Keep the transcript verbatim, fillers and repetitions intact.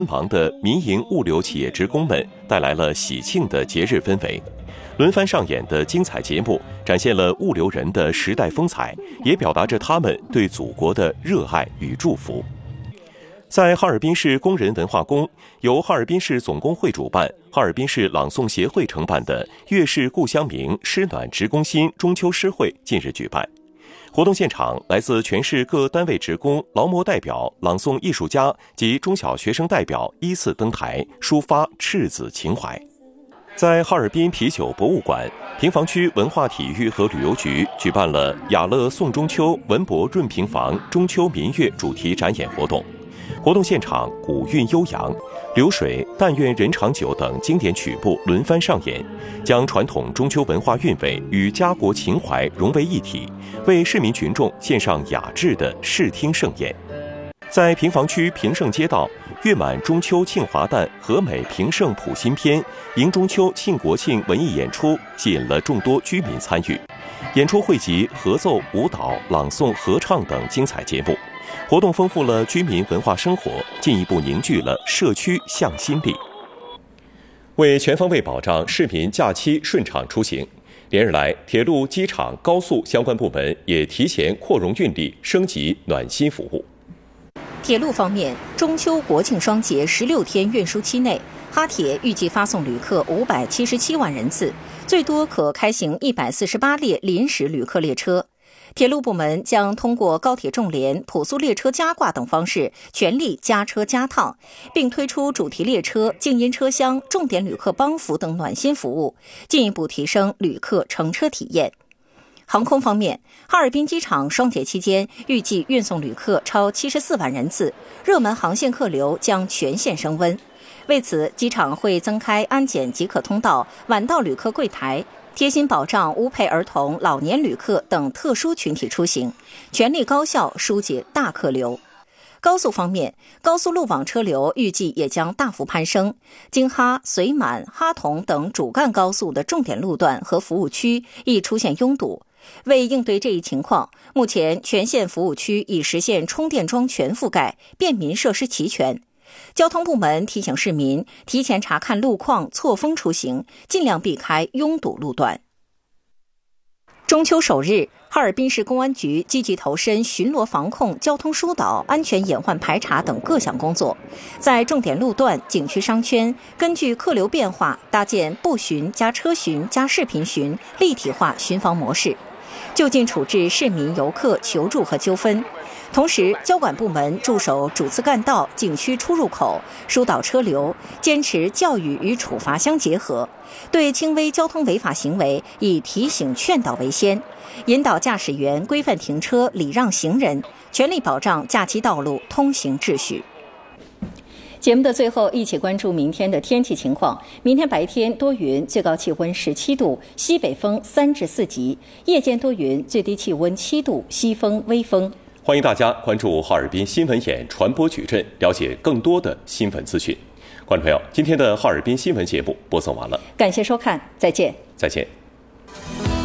忙的民营物流企业职工们带来了喜庆的节日氛围。轮番上演的精彩节目展现了物流人的时代风采，也表达着他们对祖国的热爱与祝福。在哈尔滨市工人文化宫，由哈尔滨市总工会主办、哈尔滨市朗诵协会承办的“月是故乡明，诗暖职工心”中秋诗会近日举办。活动现场，来自全市各单位职工、劳模代表、朗诵艺术家及中小学生代表依次登台，抒发赤子情怀。在哈尔滨啤酒博物馆，平房区文化体育和旅游局举办了“雅乐颂中秋，文博润平房”中秋民乐主题展演活动。活动现场古韵悠扬，流水、但愿人长久等经典曲目轮番上演，将传统中秋文化韵味与家国情怀融为一体，为市民群众献上雅致的视听盛宴。在平房区平盛街道，月满中秋庆华诞和美平盛谱新篇迎中秋庆国庆文艺演出吸引了众多居民参与。演出汇集合奏、舞蹈、朗诵、合唱等精彩节目，活动丰富了居民文化生活，进一步凝聚了社区向心力。为全方位保障市民假期顺畅出行，连日来，铁路、机场、高速相关部门也提前扩容运力，升级暖心服务。 铁路方面，中秋国庆双节十六天运输期内，哈铁预计发送旅客五百七十七万人次，最多可开行一百四十八列临时旅客列车。铁路部门将通过高铁重联、普速列车加挂等方式，全力加车加趟，并推出主题列车、静音车厢、重点旅客帮扶等暖心服务，进一步提升旅客乘车体验。航空方面，哈尔滨机场双节期间预计运送旅客超七十四万人次，热门航线客流将全线升温。为此，机场会增开安检即可通道、晚到旅客柜台，贴心保障无陪儿童、老年旅客等特殊群体出行，全力高效疏解大客流。高速方面，高速路网车流预计也将大幅攀升，京哈、遂满、哈同等主干高速的重点路段和服务区易出现拥堵。为应对这一情况，目前全线服务区已实现充电桩全覆盖，便民设施齐全。交通部门提醒市民提前查看路况，错峰出行，尽量避开拥堵路段。中秋首日，哈尔滨市公安局积极投身巡逻防控、交通疏导、安全隐患排查等各项工作，在重点路段、景区商圈，根据客流变化，搭建步巡加车巡加视频巡立体化巡防模式，就近处置市民游客求助和纠纷。同时，交管部门驻守主次干道、景区出入口，疏导车流，坚持教育与处罚相结合，对轻微交通违法行为以提醒劝导为先，引导驾驶员规范停车、礼让行人，全力保障假期道路通行秩序。节目的最后，一起关注明天的天气情况。明天白天多云，最高气温十七度，西北风三至四级；夜间多云，最低气温七度，西风微风。 欢迎大家关注哈尔滨新闻眼传播矩阵，了解更多的新闻资讯。观众朋友，今天的哈尔滨新闻节目播送完了， 感谢收看，再见。 再见。